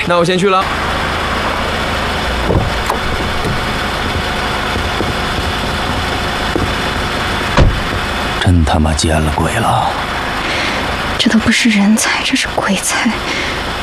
那我先去了。 真他妈见了鬼了！ 这都不是人才，这是鬼才。